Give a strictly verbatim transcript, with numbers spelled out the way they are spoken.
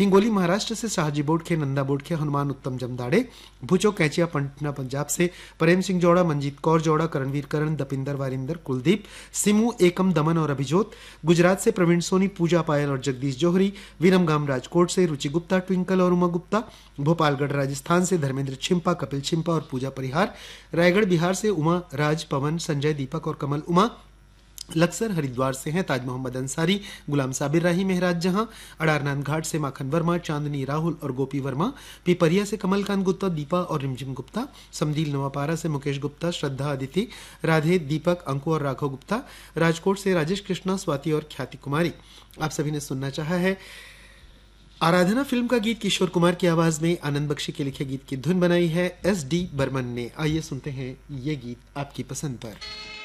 हिंगोली महाराष्ट्र से शाहजी बोडखे, नंदा बोडखे, हनुमान उत्तम जमदाड़े, भुचो कैचिया पटना पंजाब से प्रेम सिंह जोड़ा, मंजीत कौर जोड़ा, करणवीर करण, दपिंदर वारिंदर, कुलदीप, सिमू एकम, दमन और अभिजोत, गुजरात से प्रवीण सोनी, पूजा पायल और जगदीश जोहरी, विरमगाम राजकोट से रुचि गुप्ता, ट्विंकल और उमा गुप्ता, भोपालगढ़ राजस्थान से धर्मेंद्र छिंपा, कपिल छिंपा और पूजा परिहार, रायगढ़ बिहार से उमा राज, पवन, संजय, दीपक और कमल उमा, लक्सर हरिद्वार से हैं ताज मोहम्मद अंसारी, गुलाम साबिर राही, मेहराज जहां, अडारनाथ घाट से माखन वर्मा, चांदनी राहुल और गोपी वर्मा, पिपरिया से कमलकांत गुप्ता, दीपा और रिमझिम गुप्ता, समदील नवापारा से मुकेश गुप्ता, श्रद्धा अदिति, राधे, दीपक, अंकु और राघव गुप्ता, राजकोट से राजेश कृष्णा, स्वाति और ख्याति कुमारी। आप सभी ने सुनना चाहा है आराधना फिल्म का गीत किशोर कुमार की आवाज में आनंद बख्शी के लिखे गीत की धुन बनाई है एस डी बर्मन ने। आइए सुनते हैं ये गीत आपकी पसंद पर।